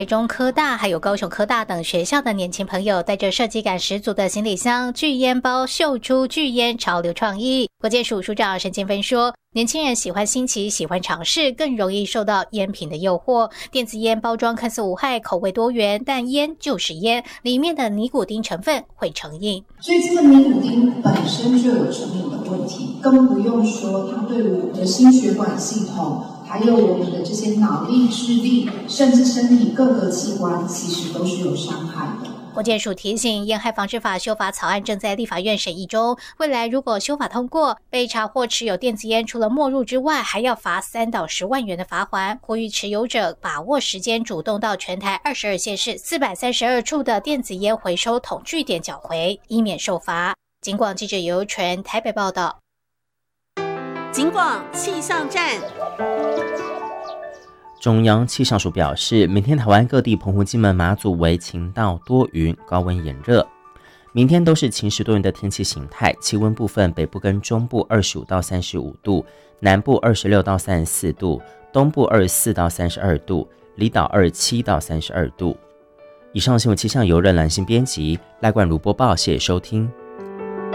台中科大还有高雄科大等学校的年轻朋友带着设计感十足的行李箱、拒烟包，秀出拒烟潮流创意。国健署署长沈建芬说，年轻人喜欢新奇，喜欢尝试，更容易受到烟品的诱惑。电子烟包装看似无害，口味多元，但烟就是烟，里面的尼古丁成分会成瘾。 所以这个尼古丁本身就有成瘾的问题，更不用说它对我们的心血管系统，还有我们的这些脑力、智力，甚至身体各个器官，其实都是有伤害的。 国健署提醒，烟害防治法修法草案正在立法院审议中，未来如果修法通过，被查获持有电子烟，除了没入之外，还要罚3到10万元的罚锾。呼吁持有者把握时间，主动到全台22县市432处的电子烟回收桶据点缴回，以免受罚。警广记者尤纯台北报道。 警广气象站。 中央气象署表示，明天台湾各地澎湖、金门、马祖为晴到多云，高温炎热。明天都是晴时多云的天气形态，气温部分北部跟中部25到35度，南部26到34度，东部24到32度，离岛27到32度。以上新闻气象由任兰心编辑，赖冠如播报，谢谢收听。